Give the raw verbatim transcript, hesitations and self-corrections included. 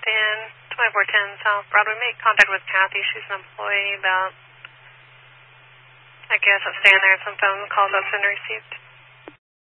in twenty-four ten South Broadway. Make contact with Kathy. She's an employee about, I guess, I'm staying there. Some phone calls that's been received.